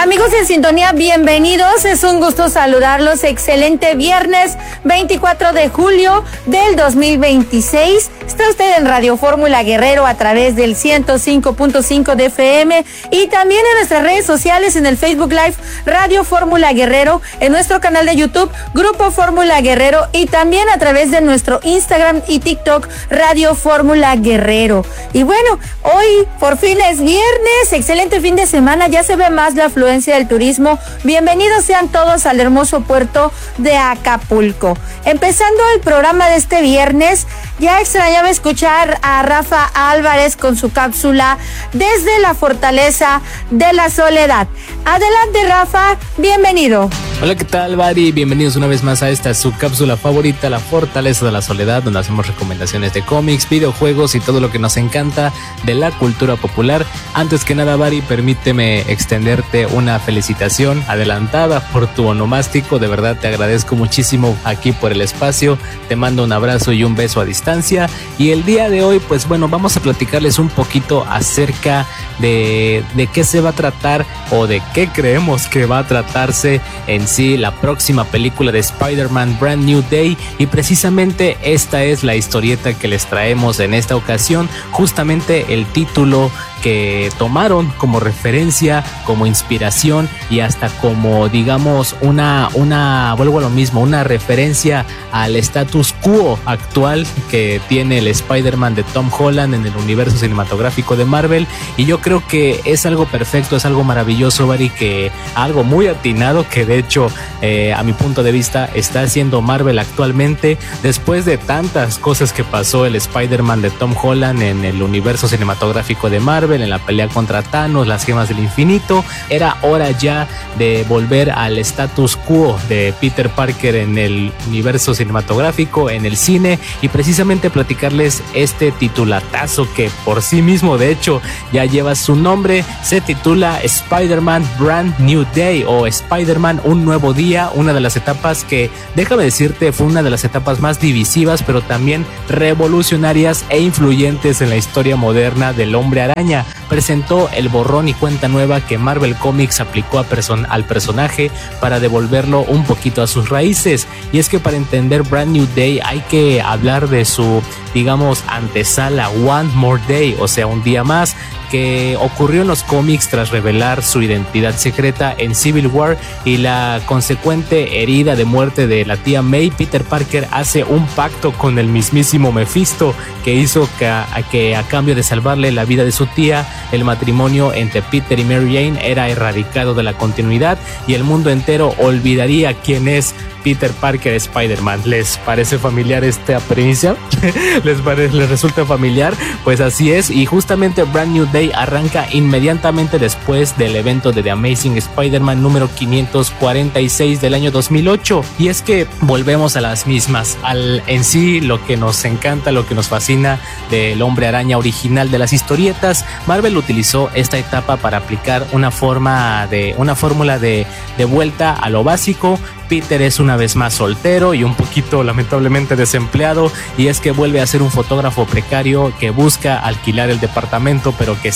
Amigos en sintonía, bienvenidos. Es un gusto saludarlos. Excelente viernes 24 de julio del 2026. Está usted en Radio Fórmula Guerrero a través del 105.5 de FM y también en nuestras redes sociales, en el Facebook Live Radio Fórmula Guerrero, en nuestro canal de YouTube Grupo Fórmula Guerrero y también a través de nuestro Instagram y TikTok Radio Fórmula Guerrero. Y bueno, hoy por fin es viernes, excelente fin de semana, ya se ve más la afluencia del turismo. Bienvenidos sean todos al hermoso puerto de Acapulco. Empezando el programa de este viernes, ya extrañaba escuchar a Rafa Álvarez con su cápsula desde la Fortaleza de la Soledad. Adelante, Rafa, bienvenido. Hola, ¿qué tal, Bari? Bienvenidos una vez más a esta su cápsula favorita, La Fortaleza de la Soledad, donde hacemos recomendaciones de cómics, videojuegos y todo lo que nos encanta de la cultura popular. Antes que nada, Bari, permíteme extenderte una felicitación adelantada por tu onomástico. De verdad te agradezco muchísimo aquí por el espacio. Te mando un abrazo y un beso a distancia. Y el día de hoy, pues bueno, vamos a platicarles un poquito acerca de qué se va a tratar o de qué creemos que va a tratarse en sí la próxima película de Spider-Man Brand New Day, y precisamente esta es la historieta que les traemos en esta ocasión, justamente el título que tomaron como referencia, como inspiración y hasta como, digamos, vuelvo a lo mismo, una referencia al status quo actual que tiene el Spider-Man de Tom Holland en el universo cinematográfico de Marvel. Y yo creo que es algo perfecto, es algo maravilloso, Bari, que algo muy atinado que de hecho a mi punto de vista está haciendo Marvel actualmente, después de tantas cosas que pasó el Spider-Man de Tom Holland en el universo cinematográfico de Marvel, en la pelea contra Thanos, las gemas del infinito. Era hora ya de volver al status quo de Peter Parker en el universo cinematográfico, en el cine, y precisamente platicarles este titulatazo que por sí mismo de hecho ya lleva su nombre. Se titula Spider-Man Brand New Day o Spider-Man Un Nuevo Día, una de las etapas que, déjame decirte, fue una de las etapas más divisivas pero también revolucionarias e influyentes en la historia moderna del Hombre Araña. Presentó el borrón y cuenta nueva que Marvel Comics aplicó al personaje para devolverlo un poquito a sus raíces. Y es que para entender Brand New Day hay que hablar de su, digamos, antesala, One More Day, o sea, un día más, que ocurrió en los cómics tras revelar su identidad secreta en Civil War y la consecuente herida de muerte de la tía May. Peter Parker hace un pacto con el mismísimo Mephisto que hizo que a cambio de salvarle la vida de su tía, el matrimonio entre Peter y Mary Jane era erradicado de la continuidad y el mundo entero olvidaría quién es Peter Parker Spider-Man. ¿Les parece familiar esta premisa? ¿Les resulta familiar? Pues así es, y justamente Brand New Day arranca inmediatamente después del evento de The Amazing Spider-Man número 546 del año 2008. Y es que volvemos a las mismas, en sí lo que nos encanta, lo que nos fascina del Hombre Araña original de las historietas. Marvel utilizó esta etapa para aplicar una fórmula de vuelta a lo básico. Peter es una vez más soltero y un poquito lamentablemente desempleado, y es que vuelve a ser un fotógrafo precario que busca alquilar el departamento pero que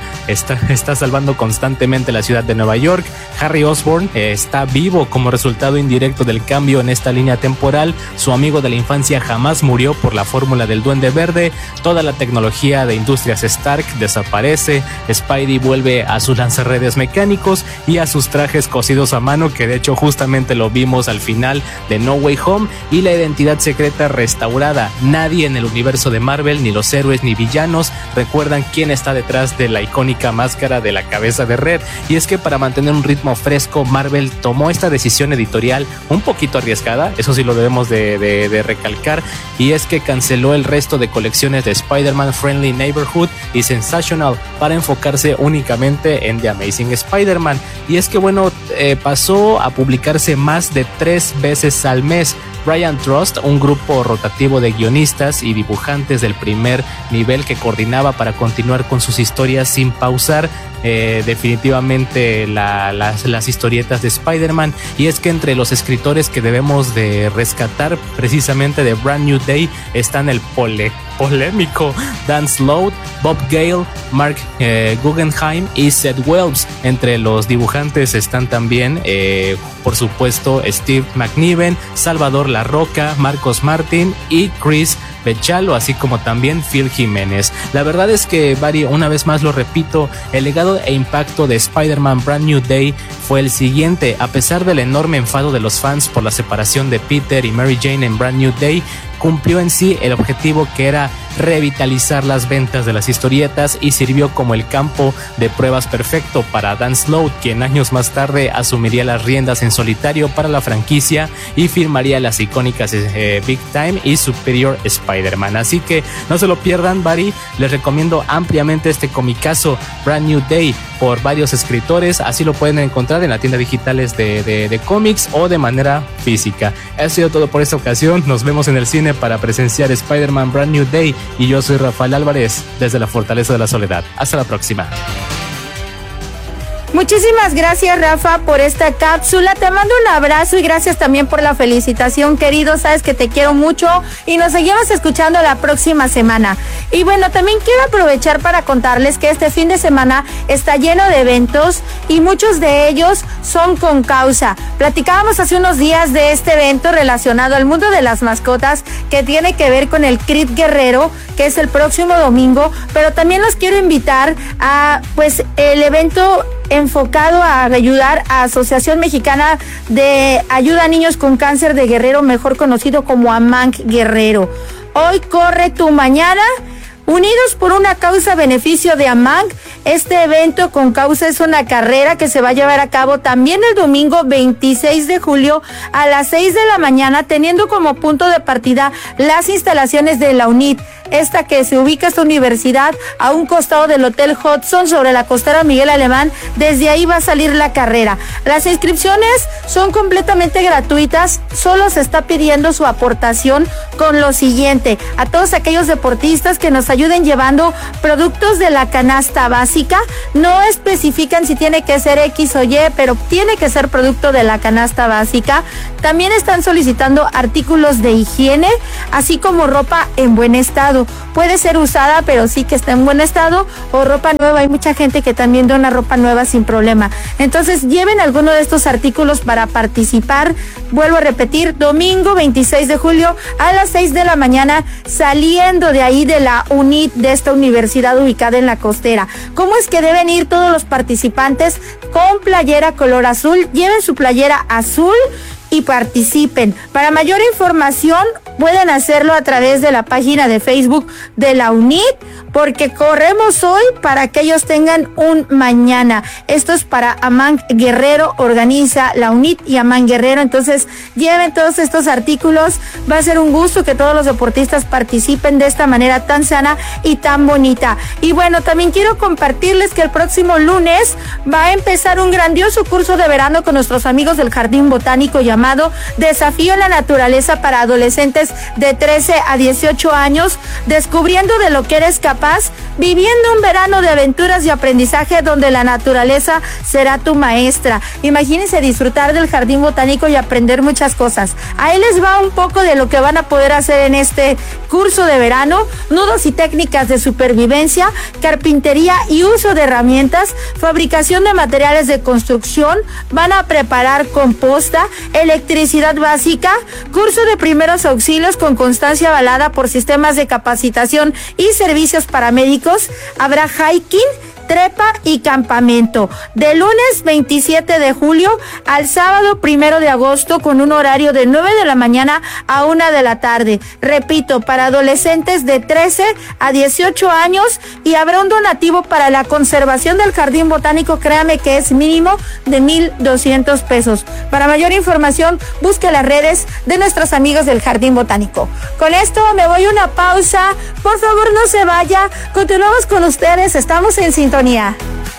está salvando constantemente la ciudad de Nueva York. Harry Osborn está vivo como resultado indirecto del cambio en esta línea temporal. Su amigo de la infancia jamás murió por la fórmula del Duende Verde. Toda la tecnología de Industrias Stark desaparece. Spidey vuelve a sus lanzarredes mecánicos y a sus trajes cosidos a mano, que de hecho justamente lo vimos al final de No Way Home, y la identidad secreta restaurada. Nadie en el universo de Marvel, ni los héroes ni villanos, recuerdan quién está detrás de la icónica máscara de la cabeza de Red. Y es que para mantener un ritmo fresco, Marvel tomó esta decisión editorial un poquito arriesgada, eso sí lo debemos de recalcar, y es que canceló el resto de colecciones de Spider-Man Friendly Neighborhood y Sensational para enfocarse únicamente en The Amazing Spider-Man. Y es que bueno, pasó a publicarse más de 3 veces al mes. Brian Trust, un grupo rotativo de guionistas y dibujantes del primer nivel que coordinaba para continuar con sus historias sin pausar definitivamente las historietas de Spider-Man. Y es que entre los escritores que debemos de rescatar precisamente de Brand New Day están el polémico Dan Slott, Bob Gale, Mark Guggenheim y Seth Wells. Entre los dibujantes están también, por supuesto, Steve McNiven, Salvador La Roca, Marcos Martin y Chris Bechalo, así como también Phil Jiménez. La verdad es que, Bari, una vez más lo repito, el legado e impacto de Spider-Man Brand New Day fue el siguiente. A pesar del enorme enfado de los fans por la separación de Peter y Mary Jane en Brand New Day, cumplió en sí el objetivo, que era revitalizar las ventas de las historietas, y sirvió como el campo de pruebas perfecto para Dan Slott, quien años más tarde asumiría las riendas en solitario para la franquicia y firmaría las icónicas Big Time y Superior Spider-Man. Así que no se lo pierdan, Bari. Les recomiendo ampliamente este comicazo Brand New Day por varios escritores. Así lo pueden encontrar en la tienda digitales de cómics o de manera física. Eso ha sido todo por esta ocasión. Nos vemos en el cine para presenciar Spider-Man Brand New Day, y yo soy Rafael Álvarez desde la Fortaleza de la Soledad. Hasta la próxima. Muchísimas gracias, Rafa, por esta cápsula. Te mando un abrazo y gracias también por la felicitación, querido. Sabes que te quiero mucho y nos seguimos escuchando la próxima semana. Y bueno, también quiero aprovechar para contarles que este fin de semana está lleno de eventos y muchos de ellos son con causa. Platicábamos hace unos días de este evento relacionado al mundo de las mascotas, que tiene que ver con el CRIT Guerrero, que es el próximo domingo, pero también los quiero invitar a el evento enfocado a ayudar a Asociación Mexicana de Ayuda a Niños con Cáncer de Guerrero, mejor conocido como AMANC Guerrero. Hoy corre tu mañana. Unidos por una causa a beneficio de AMANC. Este evento con causa es una carrera que se va a llevar a cabo también el domingo 26 de julio a las 6 de la mañana, teniendo como punto de partida las instalaciones de la UNIT. Esta universidad a un costado del Hotel Hudson sobre la costera Miguel Alemán. Desde ahí va a salir la carrera. Las inscripciones son completamente gratuitas. Solo se está pidiendo su aportación con lo siguiente: a todos aquellos deportistas que nos ayuden llevando productos de la canasta básica. No especifican si tiene que ser X o Y, pero tiene que ser producto de la canasta básica. También están solicitando artículos de higiene, así como ropa en buen estado. Puede ser usada, pero sí que está en buen estado, o ropa nueva. Hay mucha gente que también dona ropa nueva sin problema. Entonces, lleven alguno de estos artículos para participar. Vuelvo a repetir, domingo 26 de julio a las 6 de la mañana, saliendo de ahí de la UNIT, de esta universidad ubicada en la costera. ¿Cómo es que deben ir todos los participantes? Con playera color azul. Lleven su playera azul y participen. Para mayor información pueden hacerlo a través de la página de Facebook de la UNIT, porque corremos hoy para que ellos tengan un mañana. Esto es para AMANC Guerrero, organiza la UNIT y AMANC Guerrero. Entonces lleven todos estos artículos. Va a ser un gusto que todos los deportistas participen de esta manera tan sana y tan bonita. Y bueno, también quiero compartirles que el próximo lunes va a empezar un grandioso curso de verano con nuestros amigos del Jardín Botánico llamado Desafío en la Naturaleza para adolescentes de 13 a 18 años, descubriendo de lo que eres capaz, viviendo un verano de aventuras y aprendizaje donde la naturaleza será tu maestra. Imagínense disfrutar del Jardín Botánico y aprender muchas cosas. Ahí les va un poco de lo que van a poder hacer en este curso de verano: nudos y técnicas de supervivencia, carpintería y uso de herramientas, fabricación de materiales de construcción, van a preparar composta, electricidad básica, curso de primeros auxilios con constancia avalada por sistemas de capacitación y servicios paramédicos. Habrá hiking, trepa y campamento. De lunes 27 de julio al sábado 1 de agosto, con un horario de 9 de la mañana a 1 de la tarde. Repito, para adolescentes de 13 a 18 años, y habrá un donativo para la conservación del Jardín Botánico. Créame que es mínimo de 1,200 pesos. Para mayor información, busque las redes de nuestros amigos del Jardín Botánico. Con esto me voy a una pausa. Por favor, no se vaya. Continuamos con ustedes. Estamos en sintonía.